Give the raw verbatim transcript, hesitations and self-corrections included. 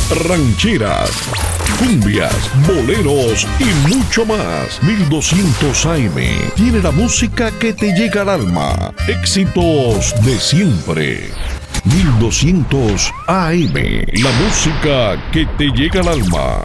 rancheras, cumbias, boleros y mucho más. mil doscientos A M tiene la música que te llega al alma. Éxitos de siempre. mil doscientos A M, la música que te llega al alma.